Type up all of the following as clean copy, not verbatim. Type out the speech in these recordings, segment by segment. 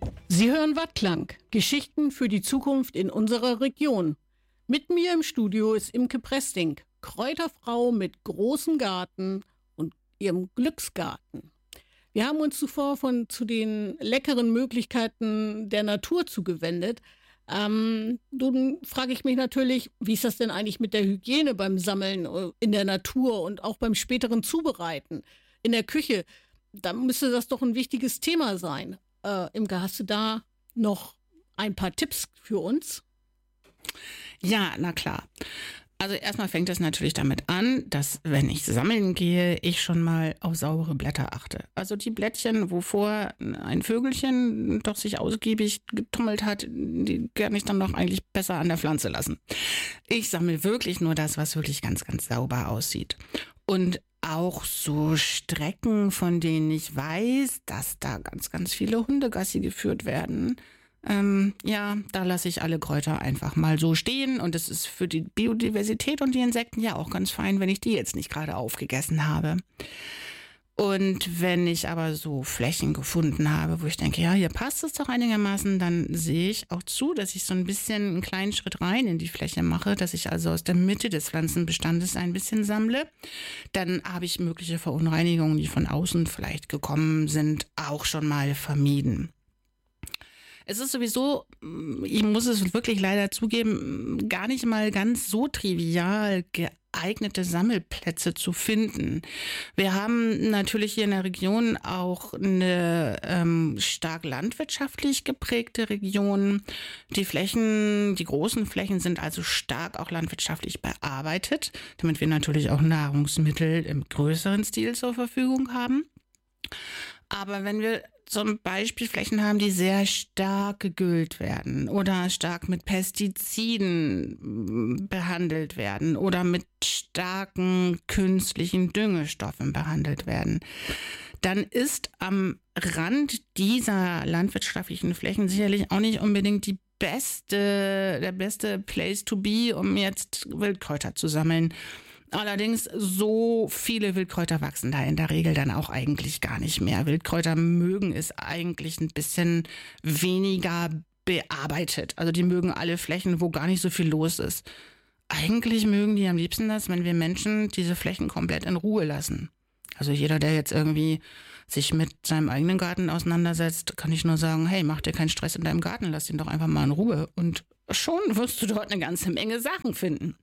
Sie hören Wattklang, Geschichten für die Zukunft in unserer Region. Mit mir im Studio ist Imke Presting, Kräuterfrau mit großem Garten und ihrem Glücksgarten. Wir haben uns zuvor zu den leckeren Möglichkeiten der Natur zugewendet. Nun frage ich mich natürlich, wie ist das denn eigentlich mit der Hygiene beim Sammeln in der Natur und auch beim späteren Zubereiten in der Küche? Da müsste das doch ein wichtiges Thema sein. Imke, hast du da noch ein paar Tipps für uns? Ja, na klar. Also erstmal fängt es natürlich damit an, dass, wenn ich sammeln gehe, ich schon mal auf saubere Blätter achte. Also die Blättchen, wovor ein Vögelchen doch sich ausgiebig getummelt hat, die kann ich dann doch eigentlich besser an der Pflanze lassen. Ich sammle wirklich nur das, was wirklich ganz, ganz sauber aussieht. Und auch so Strecken, von denen ich weiß, dass da ganz, ganz viele Hundegassi geführt werden. Da lasse ich alle Kräuter einfach mal so stehen. Und es ist für die Biodiversität und die Insekten ja auch ganz fein, wenn ich die jetzt nicht gerade aufgegessen habe. Und wenn ich aber so Flächen gefunden habe, wo ich denke, ja, hier passt es doch einigermaßen, dann sehe ich auch zu, dass ich so ein bisschen einen kleinen Schritt rein in die Fläche mache, dass ich also aus der Mitte des Pflanzenbestandes ein bisschen sammle. Dann habe ich mögliche Verunreinigungen, die von außen vielleicht gekommen sind, auch schon mal vermieden. Es ist sowieso, ich muss es wirklich leider zugeben, gar nicht mal ganz so trivial geeignete Sammelplätze zu finden. Wir haben natürlich hier in der Region auch eine stark landwirtschaftlich geprägte Region. Die großen Flächen sind also stark auch landwirtschaftlich bearbeitet, damit wir natürlich auch Nahrungsmittel im größeren Stil zur Verfügung haben. Aber wenn wir zum Beispiel Flächen haben, die sehr stark gegüllt werden oder stark mit Pestiziden behandelt werden oder mit starken künstlichen Düngestoffen behandelt werden, dann ist am Rand dieser landwirtschaftlichen Flächen sicherlich auch nicht unbedingt der beste Place to be, um jetzt Wildkräuter zu sammeln. Allerdings, so viele Wildkräuter wachsen da in der Regel dann auch eigentlich gar nicht mehr. Wildkräuter mögen es eigentlich ein bisschen weniger bearbeitet. Also die mögen alle Flächen, wo gar nicht so viel los ist. Eigentlich mögen die am liebsten das, wenn wir Menschen diese Flächen komplett in Ruhe lassen. Also jeder, der jetzt irgendwie sich mit seinem eigenen Garten auseinandersetzt, kann ich nur sagen, hey, mach dir keinen Stress in deinem Garten, lass ihn doch einfach mal in Ruhe. Und schon wirst du dort eine ganze Menge Sachen finden.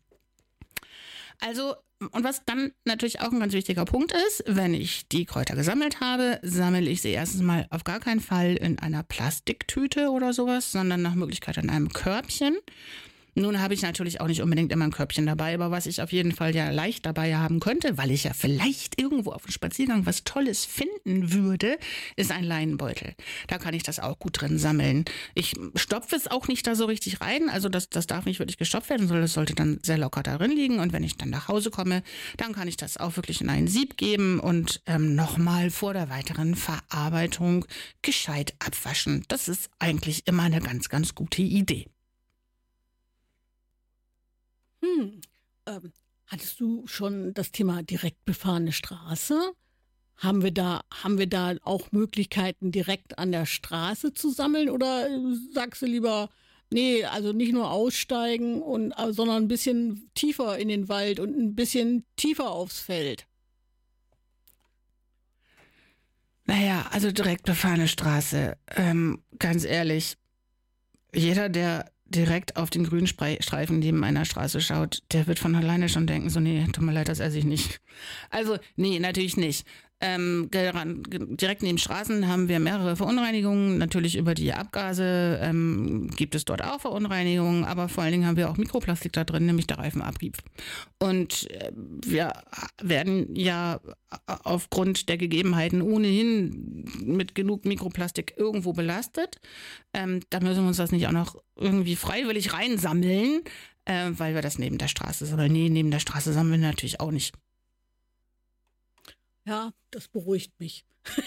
Also, und was dann natürlich auch ein ganz wichtiger Punkt ist, wenn ich die Kräuter gesammelt habe, sammle ich sie erstens mal auf gar keinen Fall in einer Plastiktüte oder sowas, sondern nach Möglichkeit in einem Körbchen. Nun habe ich natürlich auch nicht unbedingt immer ein Körbchen dabei, aber was ich auf jeden Fall ja leicht dabei haben könnte, weil ich ja vielleicht irgendwo auf dem Spaziergang was Tolles finden würde, ist ein Leinenbeutel. Da kann ich das auch gut drin sammeln. Ich stopfe es auch nicht da so richtig rein, also das darf nicht wirklich gestopft werden, sondern das sollte dann sehr locker darin liegen. Und wenn ich dann nach Hause komme, dann kann ich das auch wirklich in ein Sieb geben und nochmal vor der weiteren Verarbeitung gescheit abwaschen. Das ist eigentlich immer eine ganz, ganz gute Idee. Hattest du schon das Thema direkt befahrene Straße? Haben wir da auch Möglichkeiten, direkt an der Straße zu sammeln? Oder sagst du lieber, nee, also nicht nur aussteigen, sondern ein bisschen tiefer in den Wald und ein bisschen tiefer aufs Feld? Naja, also direkt befahrene Straße, ganz ehrlich, jeder, der direkt auf den grünen Streifen neben einer Straße schaut, der wird von alleine schon denken, so nee, tut mir leid, das esse ich nicht. Also nee, natürlich nicht. Direkt neben Straßen haben wir mehrere Verunreinigungen. Natürlich über die Abgase gibt es dort auch Verunreinigungen, aber vor allen Dingen haben wir auch Mikroplastik da drin, nämlich der Reifenabrieb. Und wir werden ja aufgrund der Gegebenheiten ohnehin mit genug Mikroplastik irgendwo belastet. Da müssen wir uns das nicht auch noch irgendwie freiwillig reinsammeln, weil wir das neben der Straße sammeln. Nee, neben der Straße sammeln wir natürlich auch nicht. Ja, das beruhigt mich.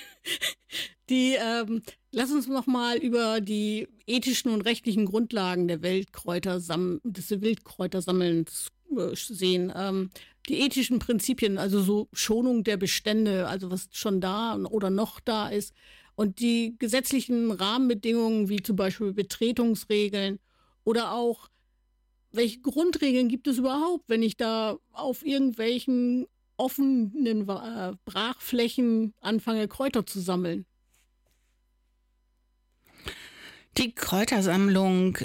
Lass uns noch mal über die ethischen und rechtlichen Grundlagen des Wildkräutersammelns sehen. Die ethischen Prinzipien, also so Schonung der Bestände, also was schon da oder noch da ist, Und die gesetzlichen Rahmenbedingungen, wie zum Beispiel Betretungsregeln oder auch, welche Grundregeln gibt es überhaupt, wenn ich da auf irgendwelchen offenen Brachflächen anfange, Kräuter zu sammeln? Die Kräutersammlung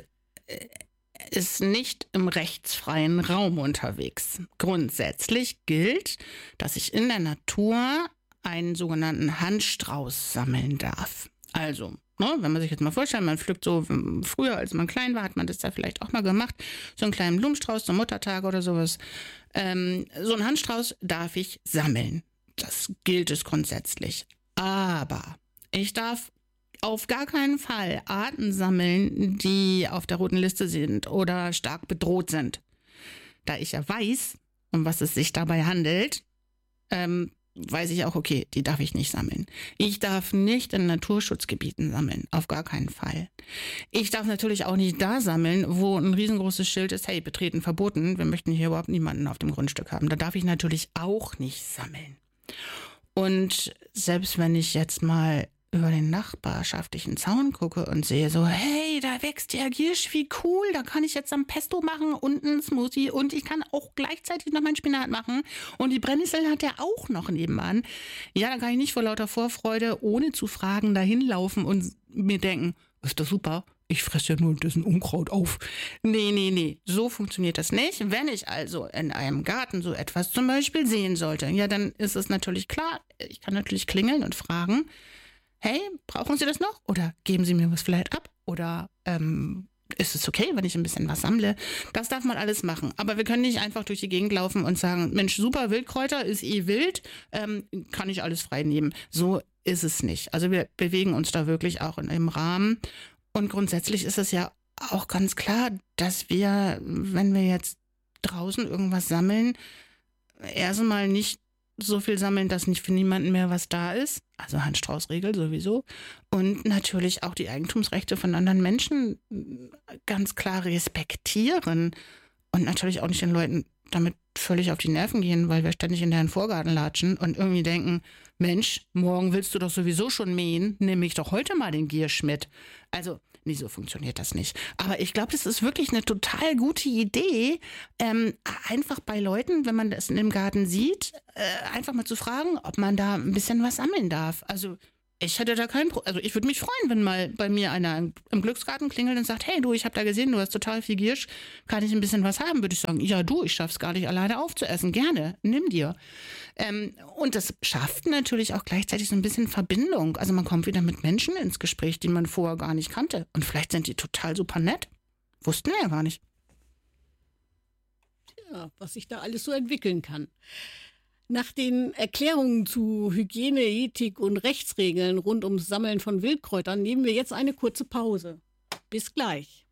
ist nicht im rechtsfreien Raum unterwegs. Grundsätzlich gilt, dass ich in der Natur einen sogenannten Handstrauß sammeln darf. Also, ne, wenn man sich jetzt mal vorstellt, man pflückt so, früher als man klein war, hat man das ja vielleicht auch mal gemacht, so einen kleinen Blumenstrauß zum Muttertag oder sowas. So einen Handstrauß darf ich sammeln. Das gilt es grundsätzlich. Aber ich darf auf gar keinen Fall Arten sammeln, die auf der roten Liste sind oder stark bedroht sind. Da ich ja weiß, um was es sich dabei handelt, weiß ich auch, okay, die darf ich nicht sammeln. Ich darf nicht in Naturschutzgebieten sammeln, auf gar keinen Fall. Ich darf natürlich auch nicht da sammeln, wo ein riesengroßes Schild ist, hey, betreten verboten, wir möchten hier überhaupt niemanden auf dem Grundstück haben. Da darf ich natürlich auch nicht sammeln. Und selbst wenn ich jetzt mal über den nachbarschaftlichen Zaun gucke und sehe so, hey, da wächst der Giersch, wie cool, da kann ich jetzt am Pesto machen und einen Smoothie und ich kann auch gleichzeitig noch meinen Spinat machen und die Brennnesseln hat er auch noch nebenan. Ja, da kann ich nicht vor lauter Vorfreude, ohne zu fragen, dahin laufen und mir denken, ist das super, ich fresse ja nur dessen Unkraut auf. Nee, so funktioniert das nicht. Wenn ich also in einem Garten so etwas zum Beispiel sehen sollte, ja, dann ist es natürlich klar, ich kann natürlich klingeln und fragen, hey, brauchen Sie das noch? Oder geben Sie mir was vielleicht ab? Oder ist es okay, wenn ich ein bisschen was sammle? Das darf man alles machen. Aber wir können nicht einfach durch die Gegend laufen und sagen, Mensch, super, Wildkräuter ist wild, kann ich alles frei nehmen. So ist es nicht. Also wir bewegen uns da wirklich auch in einem Rahmen. Und grundsätzlich ist es ja auch ganz klar, dass wir, wenn wir jetzt draußen irgendwas sammeln, erstmal nicht so viel sammeln, dass nicht für niemanden mehr was da ist. Also Handstraußregel sowieso. Und natürlich auch die Eigentumsrechte von anderen Menschen ganz klar respektieren. Und natürlich auch nicht den Leuten damit völlig auf die Nerven gehen, weil wir ständig in deren Vorgarten latschen und irgendwie denken, Mensch, morgen willst du doch sowieso schon mähen, nehme ich doch heute mal den Giersch mit. Also, nee, so funktioniert das nicht. Aber ich glaube, das ist wirklich eine total gute Idee, einfach bei Leuten, wenn man das in dem Garten sieht, einfach mal zu fragen, ob man da ein bisschen was sammeln darf. Also ich hätte da kein Problem. Also ich würde mich freuen, wenn mal bei mir einer im Glücksgarten klingelt und sagt, hey du, ich habe da gesehen, du hast total viel Giersch, kann ich ein bisschen was haben? Würde ich sagen, ja du, ich schaff's gar nicht alleine aufzuessen, gerne, nimm dir. Und das schafft natürlich auch gleichzeitig so ein bisschen Verbindung. Also man kommt wieder mit Menschen ins Gespräch, die man vorher gar nicht kannte. Und vielleicht sind die total super nett. Wussten wir ja gar nicht. Ja, was sich da alles so entwickeln kann. Nach den Erklärungen zu Hygiene, Ethik und Rechtsregeln rund ums Sammeln von Wildkräutern nehmen wir jetzt eine kurze Pause. Bis gleich.